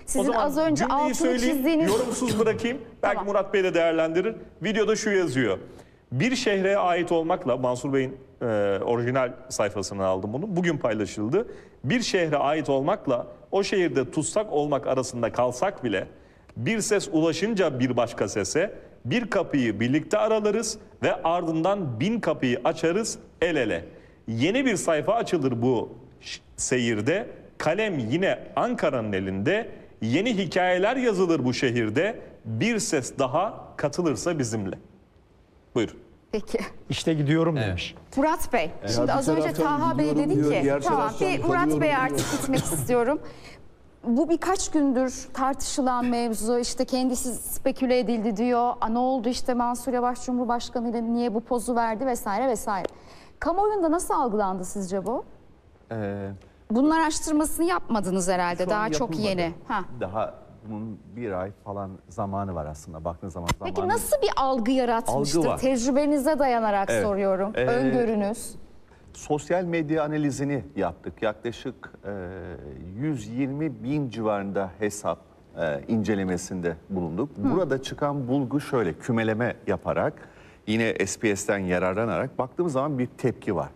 Sizin O zaman az önce cümleyi altını söyleyeyim, çizdiğiniz... yorumsuz bırakayım. Belki Tamam. Murat Bey de değerlendirir. Videoda şu yazıyor. Bir şehre ait olmakla, Mansur Bey'in orijinal sayfasına aldım bunu. Bugün paylaşıldı. Bir şehre ait olmakla o şehirde tutsak olmak arasında kalsak bile bir ses ulaşınca bir başka sese bir kapıyı birlikte aralarız ve ardından 1000 kapıyı açarız el ele. Yeni bir sayfa açılır bu seyirde. Kalem yine Ankara'nın elinde. Yeni hikayeler yazılır bu şehirde. Bir ses daha katılırsa bizimle. Buyurun. Peki. İşte gidiyorum demiş. Murat Bey, şimdi az önce Taha Bey dedi ki, tamam bir Murat Bey artık gitmek istiyorum. Bu birkaç gündür tartışılan mevzu, işte kendisi speküle edildi diyor. Ne oldu işte Mansur Yavaş Cumhurbaşkanı ile niye bu pozu verdi vesaire vesaire. Kamuoyunda nasıl algılandı sizce bu? Bunun araştırmasını yapmadınız herhalde, daha çok yeni. Daha bunun bir ay falan zamanı var aslında baktığınız zaman. Peki nasıl bir algı yaratmıştır? Tecrübenize dayanarak soruyorum. Öngörünüz. Sosyal medya analizini yaptık. Yaklaşık 120 bin civarında hesap incelemesinde bulunduk. Burada çıkan bulgu şöyle, kümeleme yaparak, yine SPS'ten yararlanarak baktığımız zaman bir tepki var.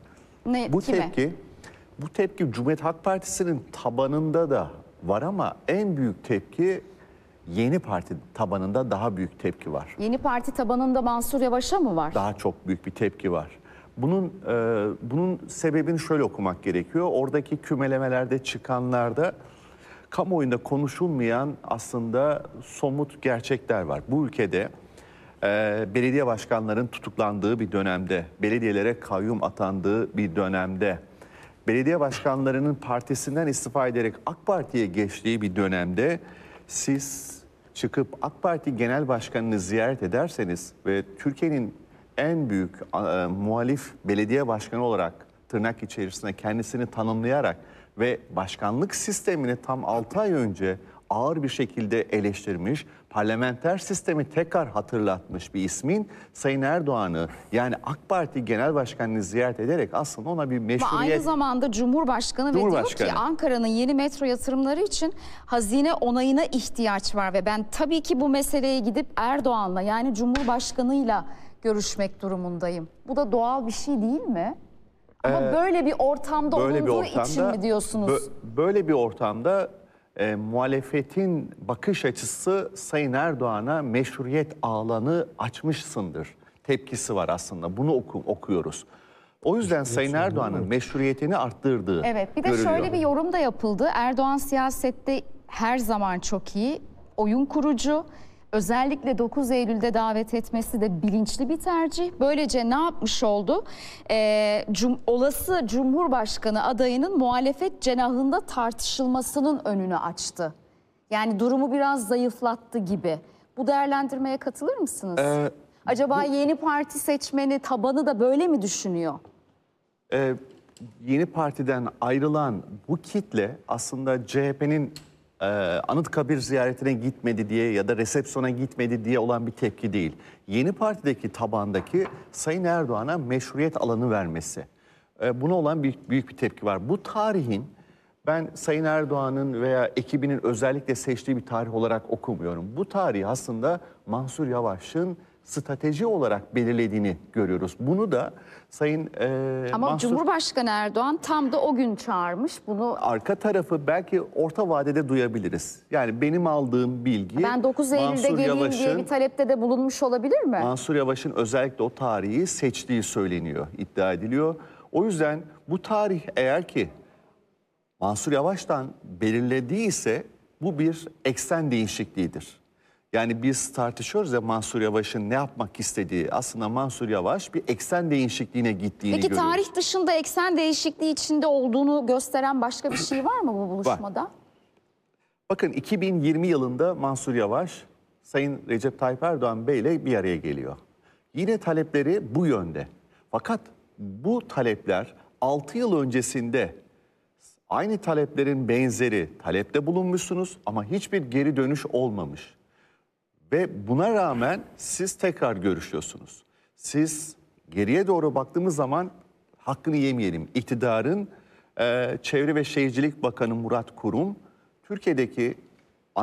Bu tepki Cumhuriyet Halk Partisi'nin tabanında da var ama en büyük tepki Yeni Parti tabanında daha büyük tepki var. Yeni Parti tabanında Mansur Yavaş'a mı var? Daha çok büyük bir tepki var. Bunun sebebini şöyle okumak gerekiyor. Oradaki kümelemelerde çıkanlarda kamuoyunda konuşulmayan aslında somut gerçekler var. Bu ülkede belediye başkanlarının tutuklandığı bir dönemde, belediyelere kayyum atandığı bir dönemde, belediye başkanlarının partisinden istifa ederek AK Parti'ye geçtiği bir dönemde siz çıkıp AK Parti Genel Başkanı'nı ziyaret ederseniz ve Türkiye'nin en büyük muhalif belediye başkanı olarak tırnak içerisinde kendisini tanımlayarak ve başkanlık sistemini tam 6 ay önce ağır bir şekilde eleştirmiş, parlamenter sistemi tekrar hatırlatmış bir ismin Sayın Erdoğan'ı, yani AK Parti Genel Başkanı'nı ziyaret ederek aslında ona bir meşruiyet... Ama aynı zamanda Cumhurbaşkanı ve diyor ki Ankara'nın yeni metro yatırımları için hazine onayına ihtiyaç var ve ben tabii ki bu meseleye gidip Erdoğan'la, yani Cumhurbaşkanı'yla görüşmek durumundayım. Bu da doğal bir şey değil mi? Ama böyle bir ortamda olduğu için mi diyorsunuz? Böyle bir ortamda muhalefetin bakış açısı Sayın Erdoğan'a meşruiyet alanı açmışsındır tepkisi var aslında. Bunu okuyoruz. O yüzden Sayın Erdoğan'ın meşruiyetini arttırdığı Evet, bir de görülüyor. şöyle bir yorum da yapıldı. Erdoğan siyasette her zaman çok iyi, oyun kurucu. Özellikle 9 Eylül'de davet etmesi de bilinçli bir tercih. Böylece ne yapmış oldu? Olası Cumhurbaşkanı adayının muhalefet cenahında tartışılmasının önünü açtı. Yani durumu biraz zayıflattı gibi. Bu değerlendirmeye katılır mısınız? Acaba Yeni Parti seçmeni tabanı da böyle mi düşünüyor? Yeni Parti'den ayrılan bu kitle aslında CHP'nin Anıtkabir ziyaretine gitmedi diye ya da resepsiyona gitmedi diye olan bir tepki değil. Yeni Parti'deki tabandaki Sayın Erdoğan'a meşruiyet alanı vermesi. Buna olan büyük bir tepki var. Bu tarihin ben Sayın Erdoğan'ın veya ekibinin özellikle seçtiği bir tarih olarak okumuyorum. Bu tarih aslında Mansur Yavaş'ın strateji olarak belirlediğini görüyoruz. Bunu da Sayın Ama Cumhurbaşkanı Erdoğan tam da o gün çağırmış bunu. Arka tarafı belki orta vadede duyabiliriz. Yani benim aldığım bilgi... Ben 9 Eylül'de geleyim diye bir talepte de bulunmuş olabilir mi? Mansur Yavaş'ın özellikle o tarihi seçtiği söyleniyor, iddia ediliyor. O yüzden bu tarih eğer ki Mansur Yavaş'tan belirlediyse bu bir eksen değişikliğidir. Yani biz tartışıyoruz ya Mansur Yavaş'ın ne yapmak istediği. Aslında Mansur Yavaş bir eksen değişikliğine gittiğini görüyoruz. Peki tarih dışında eksen değişikliği içinde olduğunu gösteren başka bir şey var mı bu buluşmada? Var. Bakın 2020 yılında Mansur Yavaş, Sayın Recep Tayyip Erdoğan Bey ile bir araya geliyor. Yine talepleri bu yönde. Fakat bu talepler 6 yıl öncesinde aynı taleplerin benzeri talepte bulunmuşsunuz ama hiçbir geri dönüş olmamış. Ve buna rağmen siz tekrar görüşüyorsunuz. Siz geriye doğru baktığımız zaman hakkını yemeyelim. İktidarın Çevre ve Şehircilik Bakanı Murat Kurum, Türkiye'deki